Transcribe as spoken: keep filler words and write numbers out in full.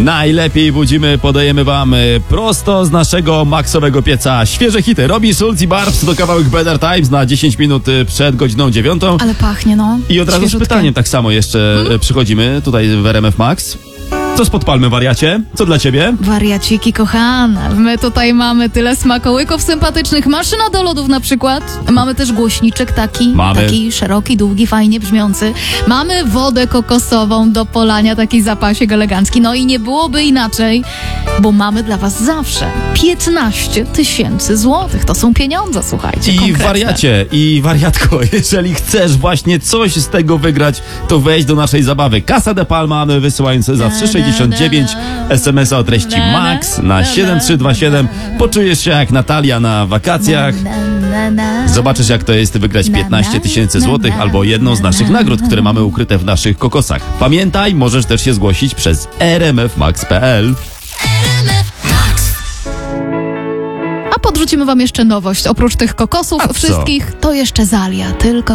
Najlepiej budzimy, podajemy wam y, prosto z naszego maksowego pieca świeże hity. Robin Schulz i Barbs to kawałek Better Times na dziesięć minut y, przed godziną dziewiątą. Ale pachnie, no. I od razu z Świeżutkie. pytaniem tak samo jeszcze hmm? przychodzimy tutaj w R M F Max. Co spod palmy, wariacie? Co dla ciebie? Wariaciki kochane, my tutaj mamy tyle smakołyków sympatycznych, maszyna do lodów na przykład, mamy też głośniczek taki, Mamy. taki szeroki, długi, fajnie brzmiący, mamy wodę kokosową do polania, taki zapasik elegancki, no i nie byłoby inaczej, bo mamy dla was zawsze piętnaście tysięcy złotych, to są pieniądze, słuchajcie, I konkretne. wariacie, i wariatko, jeżeli chcesz właśnie coś z tego wygrać, to wejdź do naszej zabawy. Casa de Palma, wysyłając za trzy sześćdziesiąt dziewięć es em es a o treści MAX na siedem trzy dwa siedem. Poczujesz się jak Natalia na wakacjach. Zobaczysz, jak to jest wygrać piętnaście tysięcy złotych albo jedną z naszych nagród, które mamy ukryte w naszych kokosach. Pamiętaj, możesz też się zgłosić przez r m f max kropka p l. A podrzucimy wam jeszcze nowość, oprócz tych kokosów A co? wszystkich, to jeszcze Zalia, tylko